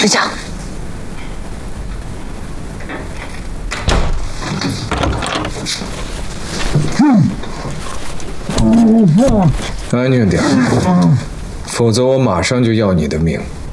睡觉。 安静点，否则我马上就要你的命。